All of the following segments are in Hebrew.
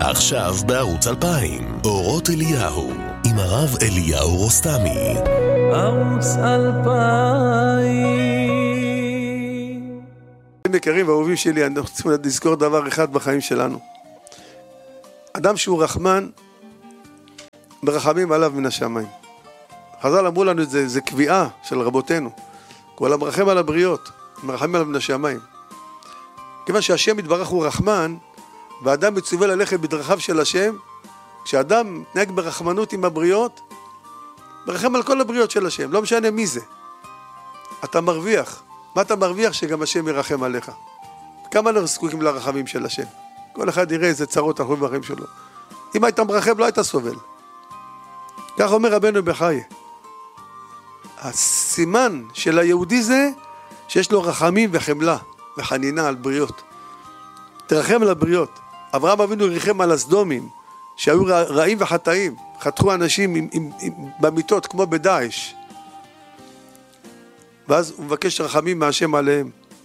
עכשיו בערוץ 2000, אורות אליהו, עם הרב אליהו רוסטמי. ערוץ 2000. יקרים ואהובים שלי, אנחנו צריכים לזכור דבר אחד בחיים שלנו. אדם שהוא רחמן, מרחמים עליו מן השמיים. חז"ל אמרו לנו את זה, זה קביעה של רבותינו. כל המרחם על הבריות, מרחמים עליו מן השמיים. כיוון שהשם יתברך הוא רחמן, והאדם מצווה ללכת בדרכיו של השם, כשאדם מתנהג ברחמנות עם הבריות, מרחם על כל הבריות של השם, לא משנה מי זה. אתה מרוויח. מה אתה מרוויח? שגם השם ירחם עליך. כמה אנחנו זקוקים לרחמים של השם? כל אחד יראה איזה צרות אנחנו בחיים שלו. אם היית מרחם לא היית סובל. כך אומר רבנו בחיי. הסימן של היהודי זה שיש לו רחמים וחמלה וחנינה על בריות. תרחם על הבריות. אברהם אבינו ריחם על הסדומים שהיו רעים וחטאים, חתכו אנשים במיטות כמו בדאעש, ואז הוא מבקש רחמים מהשם עליהם.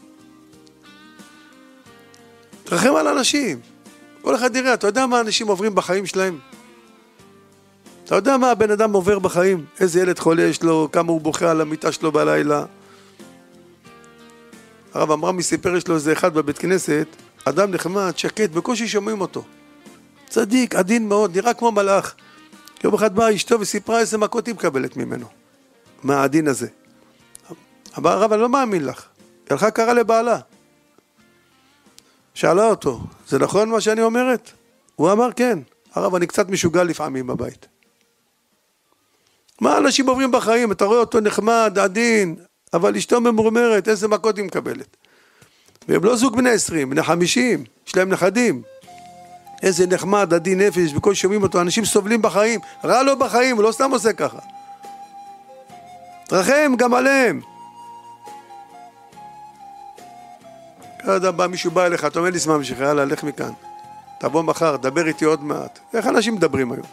תרחם על אנשים. כל אחד יראה, אתה יודע מה אנשים עוברים בחיים שלהם? אתה יודע מה הבן אדם עובר בחיים? איזה ילד חולה יש לו, כמה הוא בוכה על המיטה שלו בלילה. הרב אמרמי סיפר, יש לו איזה אחד בבית כנסת, אדם נחמד, שקט, בקושי שומעים אותו. צדיק, עדין מאוד, נראה כמו מלאך. יום אחד באה אשתו וסיפרה איזה מכות היא מקבלת ממנו. מה העדין הזה? אבל הרב, אני לא מאמין לך. הלכה קרא לבעלה. שאלה אותו, זה נכון מה שאני אומרת? הוא אמר כן. הרב, אני קצת משוגע לפעמים בבית. מה אנשים עוברים בחיים? אתה רואה אותו נחמד, עדין, אבל אשתו ממורמרת, איזה מכות היא מקבלת. והם לא זוג בני 20, בני 50, יש להם נכדים. איזה נחמד, עדין נפש, בכל שומעים אותו, אנשים סובלים בחיים, רע לו בחיים, הוא לא סתם עושה ככה. תרחם גם עליהם. בא מישהו בא אליך, אתה אומר לי זמן משך, יאללה, לך מכאן. תבוא מחר, דבר איתי עוד מעט. איך אנשים מדברים היום?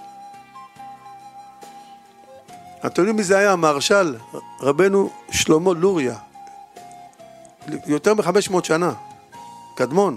אתם יודעים מי זה היה? המהרש"ל, רבנו שלמה לוריה. יותר מ-500 שנה. קדמון.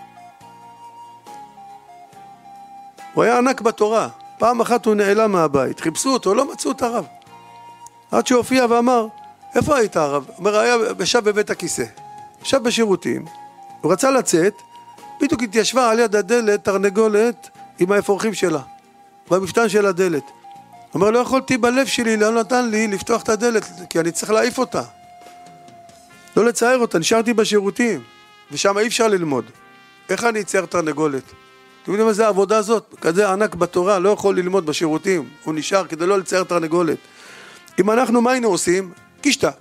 הוא היה ענק בתורה. פעם אחת הוא נעלם מהבית. חיפשו אותו, לא מצאו את הרב. עד שהופיע ואמר, איפה היית הרב? אומר, היה ישב בבית הכיסא. ישב בשירותים. הוא רצה לצאת, בדיוק התיישבה על יד הדלת תרנגולת עם האפרוחים שלה. במפתן של הדלת. הוא אומר, לא יכולתי בלב שלי, לא נתן לי לפתוח את הדלת, כי אני צריך להעיף אותה. לא לצייר אותה, נשארתי בשירותים, ושם אי אפשר ללמוד. איך אני אצייר תרנגולת? אתם יודעים מה זה העבודה הזאת? כזה ענק בתורה, לא יכול ללמוד בשירותים. הוא נשאר כדי לא לצייר תרנגולת. אם אנחנו מה היינו עושים? קישטה,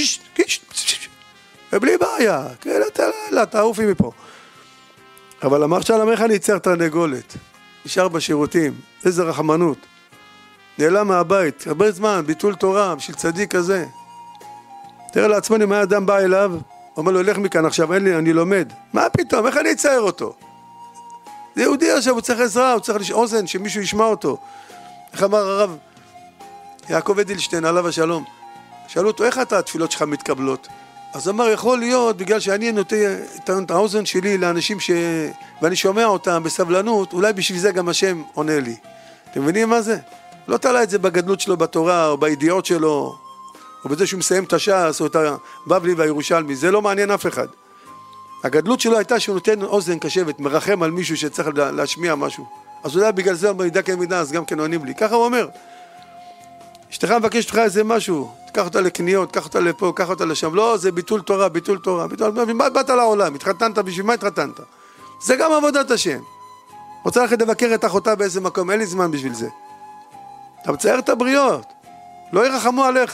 ובלי בעיה, תעופי מפה. אבל אמר שלום, איך אני אצייר תרנגולת? נשאר בשירותים, איזה רחמנות. נעלם מהבית, הרבה זמן, ביטול תורה, בשביל צדיק כזה. תראה לעצמנו, מה האדם בא אליו, אומר לו, לך מכאן עכשיו, אין לי, אני לומד. מה פתאום, איך אני אצייר אותו? זה יהודי עכשיו, הוא צריך עזרה, הוא צריך אוזן, שמישהו ישמע אותו. איך אמר הרב יעקב אדלשטיין, עליו השלום, שאלו אותו, איך התפילות שלך מתקבלות? אז אמר, יכול להיות, בגלל שאני נוטה את האוזן שלי לאנשים ואני שומע אותם בסבלנות, אולי בשביל זה גם השם עונה לי. אתם מבינים מה זה? לא תלה את זה בגדלות שלו בתורה, או בידיעות שלו, או בזה שהוא מסיים את הש"ס, או את הבבלי והירושלמי, זה לא מעניין אף אחד. הגדלות שלו הייתה שהוא נותן אוזן קשבת, מרחם על מישהו שצריך להשמיע משהו. אז אולי בגלל זה הוא מידע כמידה, אז גם כן עונים לי. ככה הוא אומר. אשתך מבקשת לך איזה משהו, תקח אותה לקניות, תקח אותה לפה, תקח אותה לשם. לא, זה ביטול תורה, ביטול תורה. מה באת לעולם? התחתנת, בשביל מה התחתנת? זה גם עבודת השם. רוצה לך לבקר את אחותה באיזה מקום, אין לי זמן בשביל זה. אתה מצייר את הבריות, לא ירחמו עליך.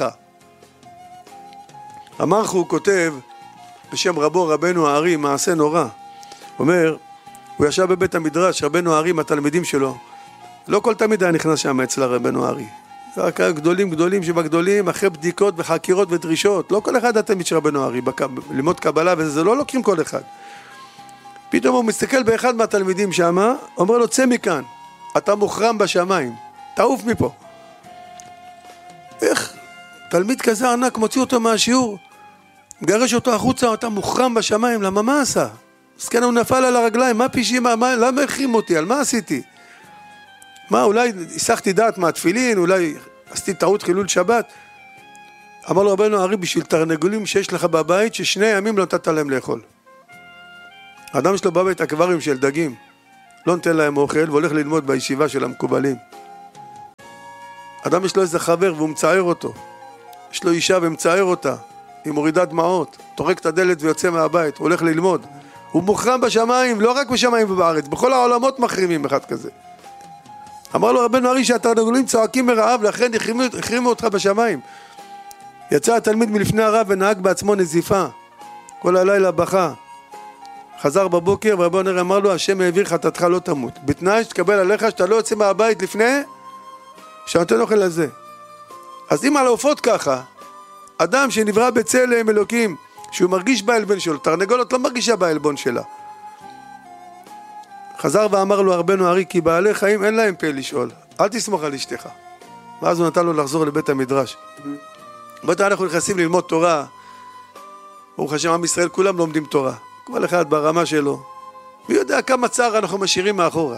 המלך הוא כותב בשם רבנו הארי, מעשה נורא. אומר, הוא ישב בבית המדרש, רבנו הארי, התלמידים שלו. לא כל תמיד היה נכנס שם אצל רבנו הארי. זה רק גדולים שבגדולים, אחרי בדיקות וחקירות ודרישות. לא כל אחד התלמיד של רבנו הארי, ללמוד קבלה וזה, לא לוקחים כל אחד. פתאום הוא מסתכל באחד מהתלמידים שם, אומר לו, צא מכאן, אתה מוחרם בשמיים, תעוף מפה. איך? תלמיד כזה ענק מוציא אותו מהשיעור, מגרש אותו החוצה, אתה מוחרם בשמיים, למה מה עשה? אז כן, הוא נפל על הרגליים, מה פשעים, למה החרים אותי, על מה עשיתי? מה, אולי הסחתי דעת מהתפילין, אולי עשיתי טעות חילול שבת? אמר לו רבנו הארי, בשביל תרנגולים שיש לך בבית, ששני ימים לא נתת להם לאכול. האדם שלו בבית אקווריום של דגים, לא נותן להם אוכל, והולך ללמוד בישיבה של המקובלים. אדם יש לו איזה חבר והוא מצער אותו. יש לו אישה ומצער אותה, היא מורידה דמעות, תורק את הדלת ויוצא מהבית, הוא הולך ללמוד. הוא מוחרם בשמיים, לא רק בשמיים ובארץ, בכל העולמות מחרימים אחד כזה. אמר לו רבנו הארי שהתרנגולים צועקים מרעב, לכן החרימו אותך בשמיים. יצא התלמיד מלפני הרב ונהג בעצמו נזיפה. כל הלילה בכה. חזר בבוקר ורבנו הארי אמר לו, השם העביר חטאתך לא תמות. בתנאי שתקבל עליך שאתה לא יוצא מהבית לפני שנותן אוכל לזה. אז אם על העופות ככה, אדם שנברא בצלם אלוקים, שהוא מרגיש בעלבון שלו, תרנגולת לא מרגישה בעלבון שלה. חזר ואמר לו רבנו הארי, כי בעלי חיים אין להם פה לשאול, אל תסמוך על אשתך. ואז הוא נתן לו לחזור לבית המדרש. בואו אנחנו נכנסים ללמוד תורה, ברוך השם עם ישראל כולם לומדים תורה, כל אחד ברמה שלו, מי יודע כמה צער אנחנו משאירים מאחורה.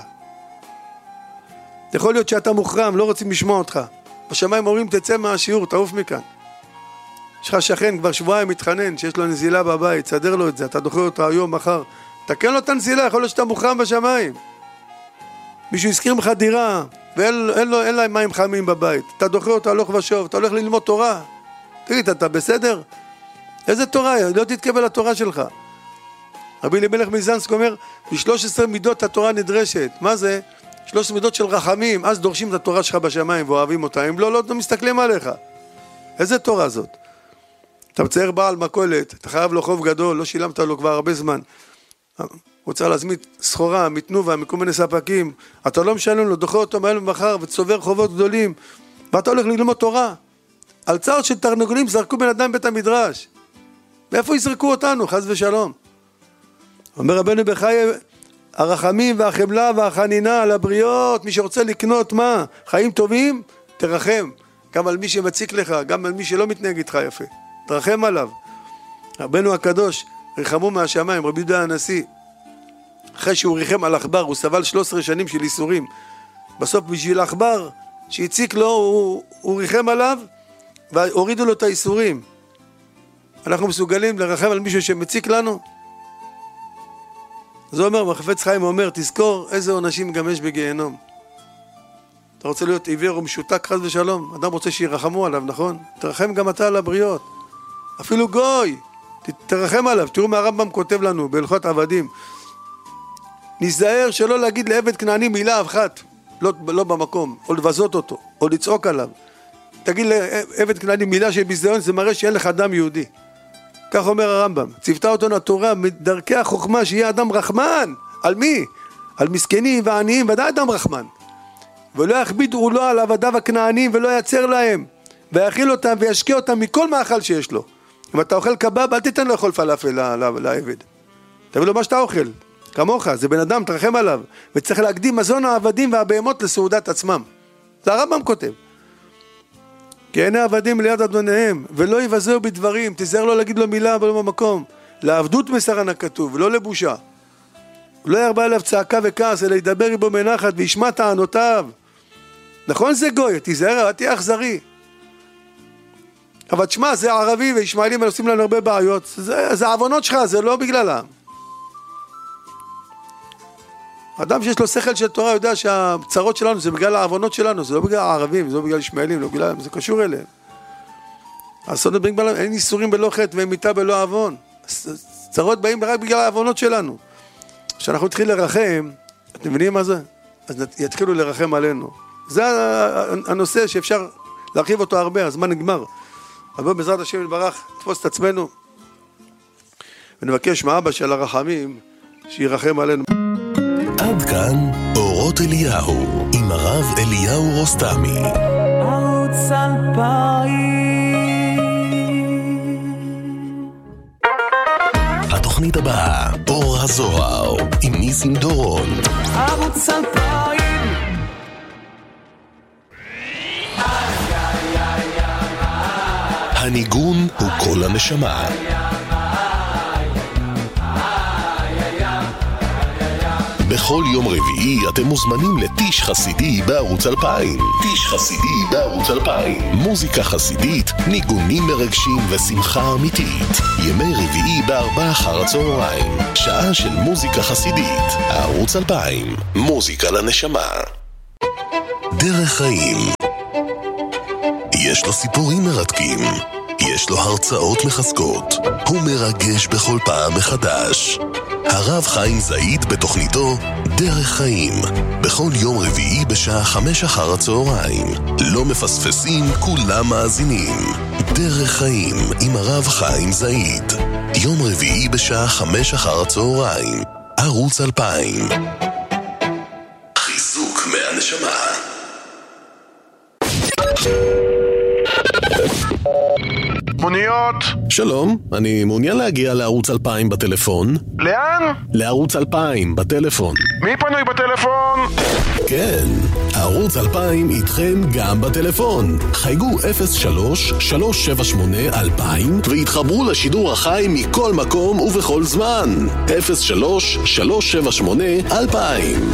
יכול להיות שאתה מוחרם, לא רוצים לשמוע אותך, בשמיים אומרים תצא מהשיעור, תעוף מכאן. יש לך שכן כבר שבועיים מתחנן שיש לו נזילה בבית, סדר לו את זה, אתה דוחה אותו היום, מחר, תקן לו את הנזילה, יכול להיות שאתה מוחרם בשמיים. מישהו הזכיר לך דירה, ואין להם מים חמים בבית, אתה דוחה אותו הלוך ושוב, אתה הולך ללמוד תורה, תגיד, אתה בסדר? איזה תורה? לא תתקבל התורה שלך. רבי אלימלך מזנסק אומר, ב-13 מידות התורה נדרשת, מה זה? 13 מידות של רחמים, אז דורשים את התורה שלך בשמיים ואוהבים אותה, אם לא מסתכלים עליך. איזה תורה זאת? אתה מצייר בעל מכולת, אתה חייב לו חוב גדול, לא שילמת לו כבר הרבה זמן. הוא צריך להזמין סחורה, מתנובה, מכל מיני ספקים, אתה לא משלם לו, דוחה אותו מהיום ומחר וצובר חובות גדולים, ואתה הולך ללמוד תורה. על צער של תרנגולים זרקו בן אדם בית המדרש. מאיפה יזרקו אותנו, חס ושלום? אומר רבנו בחיי, הרחמים והחמלה והחנינה על הבריות, מי שרוצה לקנות מה? חיים טובים, תרחם. גם על מי שמציק לך, גם על מי שלא מתנהג איתך יפה. תרחם עליו. רבנו הקדוש, רחמו מהשמיים, רבי יהודה הנשיא, אחרי שהוא ריחם על עכבר, הוא סבל 13 שנים של איסורים. בסוף בשביל עכבר שהציק לו, הוא ריחם עליו, והורידו לו את האיסורים. אנחנו מסוגלים לרחם על מישהו שמציק לנו? זה אומר, מחפץ חיים אומר, תזכור איזה עונשים גם יש בגיהנום. אתה רוצה להיות עיוור ומשותק חס ושלום, אדם רוצה שירחמו עליו, נכון? תרחם גם אתה על הבריות. אפילו גוי, תרחם עליו. תראו מה הרמב"ם כותב לנו בהלכות עבדים. נזהר שלא להגיד לעבד כנעני מילה אחת, לא במקום, או לבזות אותו, או לצעוק עליו. תגיד לעבד כנעני מילה של ביזיון, זה מראה שאין לך אדם יהודי. כך אומר הרמב"ם. ציוותה אותנו התורה מדרכי החוכמה שיהיה אדם רחמן. על מי? על מסכנים ועניים, ודאי אדם רחמן. ולא יכבידו לו על עבדיו הכנענים ולא ייצר להם. ויאכיל אותם וישקיע אותם מכל מאכל שיש לו. אם אתה אוכל קבב, אל תיתן לו לאכול פלאפל לעבד. תביא לו מה שאתה אוכל. כמוך, זה בן אדם, תרחם עליו. וצריך להקדים מזון העבדים והבהמות לסעודת עצמם. זה הרמב"ם כותב. כי אין העבדים ליד אדוניהם, ולא יבזהו בדברים, תזהר לו להגיד לו מילה ולא במקום. לעבדות מסרן הכתוב, ולא לבושה. לא ירבה אליו צעקה וכעס, אלא ידבר איבו מנחת וישמע טענותיו. נכון זה גוי, תזהר, תהיה אכזרי. אבל תשמע, זה ערבי וישמעאלים עושים לנו הרבה בעיות. זה העוונות שלך, זה לא בגללם. אדם שיש לו שכל של תורה יודע שהצרות שלנו זה בגלל העוונות שלנו, זה לא בגלל הערבים, זה לא בגלל ישמעאלים, לא בגלל, זה קשור אליהם. האסונות באים בלם, אין איסורים בלא חטא ומיתה בלא עוון. צרות באים רק בגלל העוונות שלנו. כשאנחנו נתחיל לרחם, אתם מבינים מה זה? אז יתחילו לרחם עלינו. זה הנושא שאפשר להרחיב אותו הרבה, הזמן נגמר. אבל בעזרת השם יתברך, תפוס את עצמנו, ונבקש מאבא של הרחמים, שירחם עלינו. עד כאן אורות אליהו, עם הרב אליהו רוסטמי. ערוץ 2000. התוכנית הבאה, אור הזוהר, עם ניסים דורון. ערוץ 2000. הניגון הוא כל הנשמה. בכל יום רביעי אתם מוזמנים לטיש חסידי בערוץ 2000. טיש חסידי בערוץ 2000. מוזיקה חסידית, ניגונים מרגשים ושמחה אמיתית. ימי רביעי ב16:00, שעה של מוזיקה חסידית. הערוץ 2000, מוזיקה לנשמה. דרך חיים. יש לו סיפורים מרתקים, יש לו הרצאות מחזקות, הוא מרגש בכל פעם מחדש. הרב חיים זעיד בתוכניתו דרך חיים, בכל יום רביעי בשעה 5:00. לא מפספסים, כולם מאזינים. דרך חיים עם הרב חיים זעיד, יום רביעי בשעה 5:00, ערוץ 2000. חיזוק מהנשמה. מוניות. שלום, אני מעוניין להגיע לערוץ 2000 בטלפון. לאן? לערוץ 2000 בטלפון. מי פנוי בטלפון? כן, ערוץ 2000 איתכם גם בטלפון. חייגו 03-378-2000 והתחברו לשידור החי מכל מקום ובכל זמן. 03-378-2000.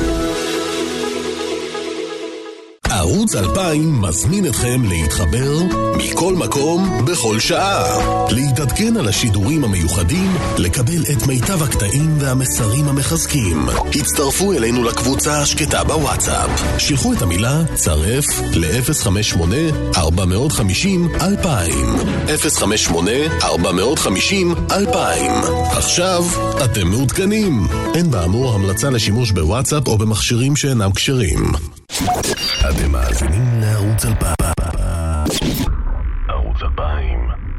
ערוץ 2000 מזמין אתכם להתחבר מכל מקום, בכל שעה. להתעדכן על השידורים המיוחדים, לקבל את מיטב הקטעים והמסרים המחזקים. הצטרפו אלינו לקבוצה השקטה בוואטסאפ. שלחו את המילה צרף ל-058-450-2000. 058-450-2000. עכשיו אתם מעודכנים. אין באמור המלצה לשימוש בוואטסאפ או במכשירים שאינם כשרים. אתם מאזינים לערוץ 2000. ערוץ 2000.